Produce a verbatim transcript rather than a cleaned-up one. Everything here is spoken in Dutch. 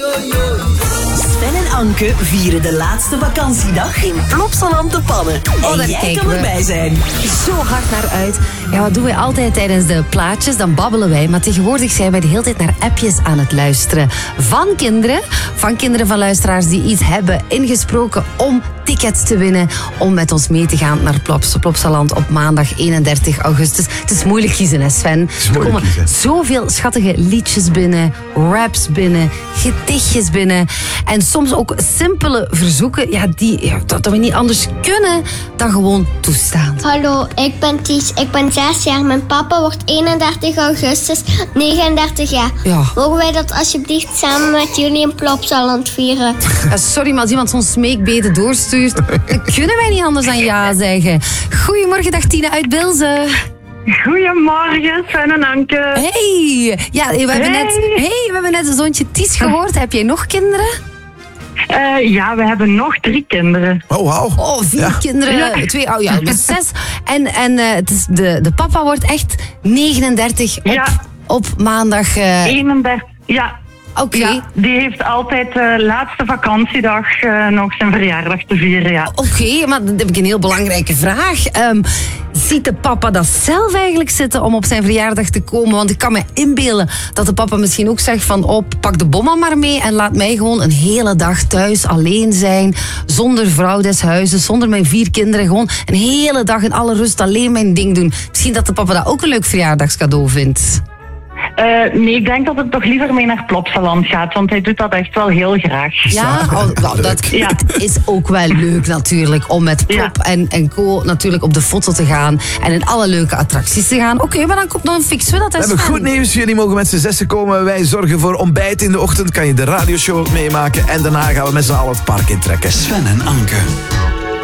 Sven en Anke vieren de laatste vakantiedag in Plopsaland te Pannen. Oh, en daar jij kijken kan we erbij zijn. zo hard naar uit. Ja, wat doen wij altijd tijdens de plaatjes? Dan babbelen wij. Maar tegenwoordig zijn wij de hele tijd naar appjes aan het luisteren. Van kinderen. Van kinderen van luisteraars die iets hebben ingesproken om tickets te winnen. Om met ons mee te gaan naar Plops, Plopsaland op maandag eenendertig augustus. Het is moeilijk kiezen, hè Sven? Er komen kiezen. zoveel schattige liedjes binnen. Raps binnen. Gedichtjes binnen. En soms ook simpele verzoeken. Ja, die, ja, dat, dat we niet anders kunnen dan gewoon toestaan. Hallo, ik ben Ties. Ik ben zes jaar. Mijn papa wordt eenendertig augustus negenendertig jaar. Ja. Mogen wij dat alsjeblieft samen met jullie in Plopsaland vieren? Ja, sorry, maar als iemand zo'n smeekbede doorstuurt, dan kunnen wij niet anders dan ja zeggen. Goedemorgen, dag Tine uit Bilze. Goedemorgen, Sven en Anke. Hey, ja, we hebben, Hey. net, hey, we hebben net een zoontje Ties gehoord. Heb jij nog kinderen? Eh, ja, we hebben nog drie kinderen. Oh, wauw. Oh, vier Ja. kinderen. Ja. Twee, oh ja, dus zes. En, en eh, het is de, de papa wordt echt negenendertig op, Ja. op maandag. eh, eenendertig, ja. Oké. Ja, die heeft altijd de laatste vakantiedag eh, nog zijn verjaardag te vieren, ja. Oké, maar dan heb ik een heel belangrijke vraag. Ehm, ziet de papa dat zelf eigenlijk zitten om op zijn verjaardag te komen? Want ik kan me inbeelden dat de papa misschien ook zegt van... Oh, pak de bomma maar mee en laat mij gewoon een hele dag thuis alleen zijn. Zonder vrouw des huizes, zonder mijn vier kinderen. Gewoon een hele dag in alle rust alleen mijn ding doen. Misschien dat de papa dat ook een leuk verjaardagscadeau vindt. Eh, nee, ik denk dat het toch liever mee naar Plopsaland gaat, want hij doet dat echt wel heel graag. Ja, oh, nou, dat Ja. het is ook wel leuk natuurlijk om met Plop Ja. en, en co natuurlijk op de foto te gaan en in alle leuke attracties te gaan. Oké, maar dan, komt- dan fixen we dat. We hè, hebben Sven? goed nieuws. Jullie mogen met z'n zessen komen. Wij zorgen voor ontbijt in de ochtend. Kan je de radioshow meemaken. En daarna gaan we met z'n allen het park intrekken. Sven en Anke.